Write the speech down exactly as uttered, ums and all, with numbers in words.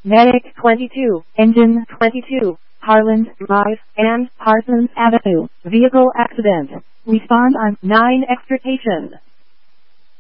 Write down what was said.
Medic twenty-two, Engine twenty-two, Harland Drive, and Parsons Avenue, vehicle accident. Respond on nine extrication.